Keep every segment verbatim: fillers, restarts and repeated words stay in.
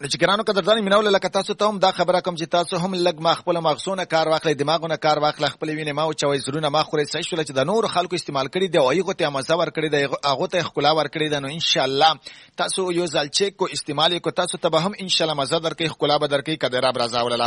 چې ګرانو قدردانو مینول لکه تاسو ته هم دا خبره کوم چې تاسو هم لږ ما خپل مغزونه کار واخلئ دماغونه کار واخلئ خپل وینې ما وچوئ زړونه ما خورئ صحیح شوله چې د نورو خلکو استعمال کړي دی او هغو ته مزه ورکړې ده هغو ته ښکلا ورکړې ده نو انشاءالله تاسو یو ځل چیک کو استعمال یې کو تاسو ته به هم انشاءالله مزه درکوي ښکلا به درکوي که د رب رضا ولله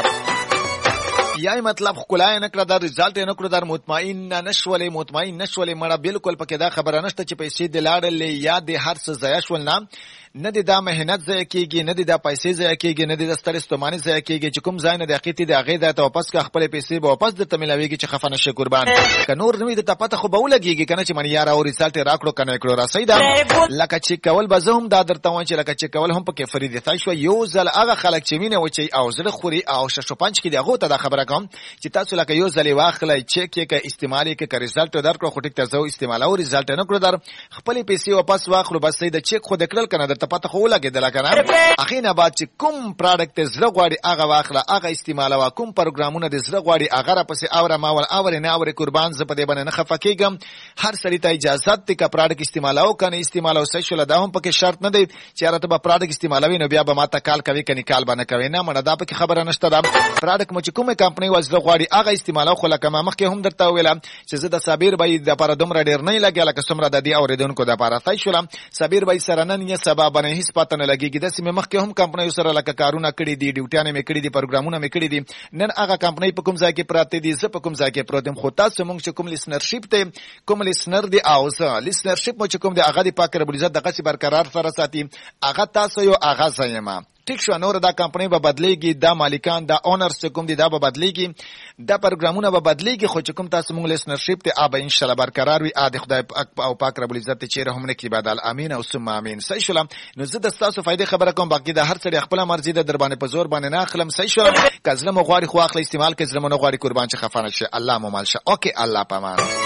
یای مطلب ښکلا یې نه کړه دا رزالټ یې نه کړو دا مطمئن نه شولې مطمئن نه شولې مړه بالکل پکې دا خبره نشته چې پیسې دې لاړلې یا دې هر څه ضایع شول نه نه دې دا مهنت ضایع کېږي نه دې دا پیسې ضایع کېږي نه دې دا ستړې ستوماني ضایع کېږي چې کوم ځای نه د حقیقي د هغې ځای ته واپس کړه خپلې پیسې به واپس درته میلاوېږي چې خفه نه شې قربان که نور نه وي درته پته خو به ولګېږي که نه چې من یاره او رزالټ یې راکړو که نه یې کړو راسئ ده لکه چیک کول به زه هم دا درته وایم چې لکه چیک کول هم پکې فریدتای شوه یو ځل هغه خلک چې مینه وچوي او زړه خوري او ششوپنج کړي د هغو ته دا خبره کوم چې تاسو لکه یو ځل یې واخلئ چیک یې که استعمال یې که که رزالټ یې درکړو خو ټیک ته زه استعمالوو رزالټ یې نه کړو در خپلې پیسې واپس واخلو بس صحیح د چیک خو دې کړل که نه درته پته خو ولګېدله که نه هغې نه بعد چې کوم پراډکټ دې زړه غواړي هغه واخله هغه استعمالوه کوم پروګرامونه دې زړه غواړي هغه راپسې اوره ما ول اورې نه اورې قربان زه په دې باندې نه خفه کېږم هر سړي ته اجازت دی که پراډکټ استعمالوو که نه استعمالوو صحیح شوله دا هم پکې شرط نه دی چې یاره ته به پراډکټ استعمالوي نو بیا به ما ته کال کوي که نکال به نه کوې نه مړه دا پکې خبره نشته ده پراډکټ مو چې کومې کمپنۍ وه زړه غواړي هغه استعمالوه خو لکه ما مخکې هم درته وویله چې زه د صابر بهي دپاره دومره ډېر نه یې لګیا لکه څومره د دې اورېدونکو دپاره صحیح شوله صابر بهي سره نن یا سبا باندې هېڅ پته نه لګېږي داسې مې مخکې هم کمپنیو سره لکه کارونه کړي دي ډیوټیانې مې کړي دي پروګرامونه مې کړي دي نن هغه کمپنۍ په کوم ځای کې پراته دي زه په کوم ځای کې پروت یم خو تاسو مونږ چې کوم لیسنرشپ دی کوم لیسنر دی او زه لیسنرشپ مو چې کوم دی هغه د پاک رب العزت دغسې برقرار سره ساتي هغه تاسو یو هغه زه یم ټیک شو نور دا کمپنۍ به بدلیږي دا مالکان دا اونرز چې کوم دي دا به بدلیږي دا پروګرامونه به بدلیږي خو چې کوم تاسو مونږ لیسنرشپ دی هغه به انشاءالله برقرار وي هغه د خدای او پاک رب العزت چیرې هم نه کړي بدل امین او ثم امین صحیح شوله نو زه د ستاسو فایدې خبره کوم باقي د هر سړي خپله مرضي ده در باندې په زور باندې نه اخلم صحیح شوله که زړه مو غواړي خو اخله استعمال که زړه مو نه غواړي قربان چې خفه نه شي الله مو مال شه اوکې الله پامان